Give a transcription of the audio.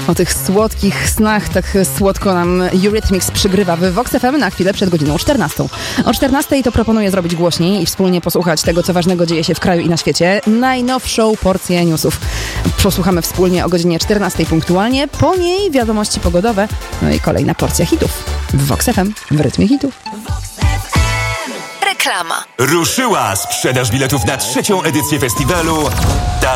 O tych słodkich snach tak słodko nam Eurythmics przygrywa w Vox FM na chwilę przed godziną 14. O 14 to proponuję zrobić głośniej i wspólnie posłuchać tego, co ważnego dzieje się w kraju i na świecie. Najnowszą porcję newsów posłuchamy wspólnie o godzinie 14 punktualnie. Po niej wiadomości pogodowe, no i kolejna porcja hitów w Vox FM w rytmie hitów. Reklama. Ruszyła sprzedaż biletów na 3. edycję festiwalu